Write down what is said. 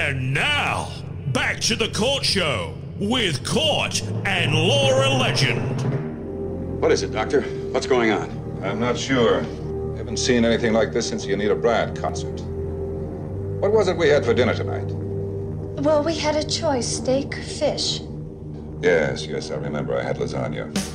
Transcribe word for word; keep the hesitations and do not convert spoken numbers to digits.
And now, back to the Court Show with Court and Laura Legend. What is it, Doctor? What's going on? I'm not sure. Haven't seen anything like this since the Anita Bryant concert. What was it we had for dinner tonight? Well, we had a choice, steak or fish. Yes, yes, I remember. I had lasagna.